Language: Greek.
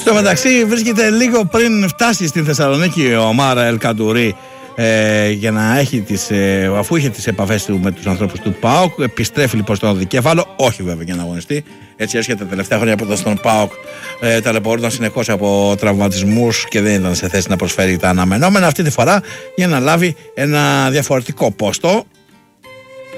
Στο μεταξύ βρίσκεται λίγο πριν φτάσει στη Θεσσαλονίκη ο Μάρα Ελκαντουρί για να έχει αφού είχε τις επαφές του με τους ανθρώπους του ΠΑΟΚ. Επιστρέφει λοιπόν στον δικέφαλο, όχι βέβαια για να αγωνιστεί. Έτσι έρχεται τα τελευταία χρόνια που ήταν στον ΠΑΟΚ, ταλαιπωρούνταν συνεχώς από τραυματισμούς και δεν ήταν σε θέση να προσφέρει τα αναμενόμενα. Αυτή τη φορά για να λάβει ένα διαφορετικό πόστο.